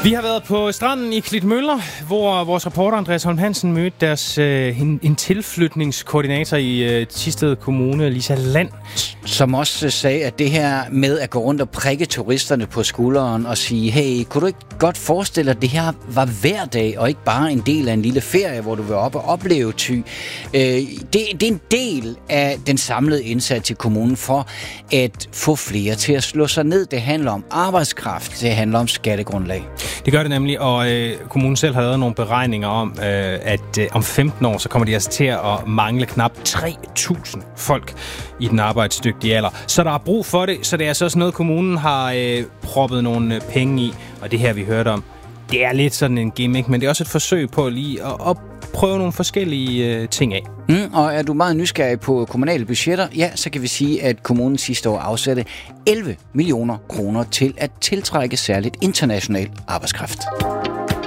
Vi har været på stranden i Klitmøller, hvor vores reporter Andreas Holm Hansen mødte deres en tilflytningskoordinator i Thisted Kommune, Lisa Land. Som også sagde, at det her med at gå rundt og prikke turisterne på skulderen og sige, hey, kunne du ikke godt forestille dig, at det her var hver dag, og ikke bare en del af en lille ferie, hvor du vil op og opleve Thy. Det er en del af den samlede indsats i kommunen for at få flere til at slå sig ned. Det handler om arbejdskraft, det handler om skattegrundlag. Det gør det nemlig, og kommunen selv har lavet nogle beregninger om, at om 15 år, så kommer de altså til at mangle knap 3.000 folk i den arbejdsdygtige alder. Så der er brug for det, så det er altså også noget, kommunen har proppet nogle penge i, og det her, vi hørte om, det er lidt sådan en gimmick, men det er også et forsøg på lige at prøve nogle forskellige ting af. Og er du meget nysgerrig på kommunale budgetter, ja, så kan vi sige, at kommunen sidste år afsatte 11 millioner kroner til at tiltrække særligt international arbejdskraft.